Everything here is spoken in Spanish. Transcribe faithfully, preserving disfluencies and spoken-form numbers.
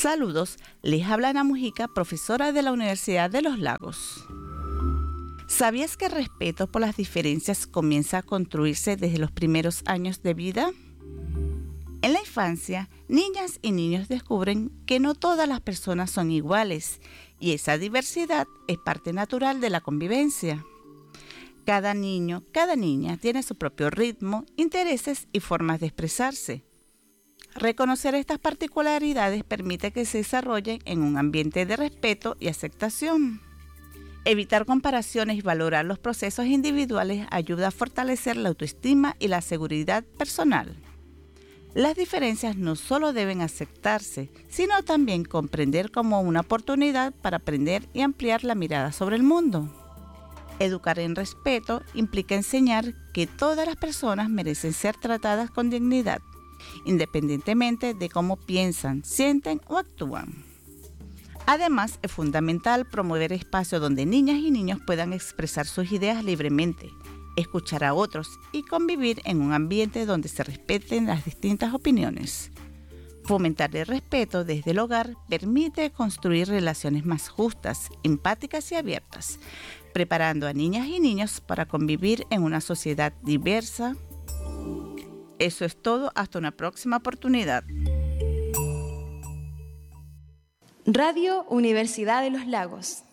Saludos, les habla Ana Mujica, profesora de la Universidad de los Lagos. ¿Sabías que el respeto por las diferencias comienza a construirse desde los primeros años de vida? En la infancia, niñas y niños descubren que no todas las personas son iguales y esa diversidad es parte natural de la convivencia. Cada niño, cada niña tiene su propio ritmo, intereses y formas de expresarse. Reconocer estas particularidades permite que se desarrollen en un ambiente de respeto y aceptación. Evitar comparaciones y valorar los procesos individuales ayuda a fortalecer la autoestima y la seguridad personal. Las diferencias no solo deben aceptarse, sino también comprender como una oportunidad para aprender y ampliar la mirada sobre el mundo. Educar en respeto implica enseñar que todas las personas merecen ser tratadas con dignidad, independientemente de cómo piensan, sienten o actúan. Además, es fundamental promover espacios donde niñas y niños puedan expresar sus ideas libremente, escuchar a otros y convivir en un ambiente donde se respeten las distintas opiniones. Fomentar el respeto desde el hogar permite construir relaciones más justas, empáticas y abiertas, preparando a niñas y niños para convivir en una sociedad diversa. Eso es todo, hasta una próxima oportunidad. Radio Universidad de los Lagos.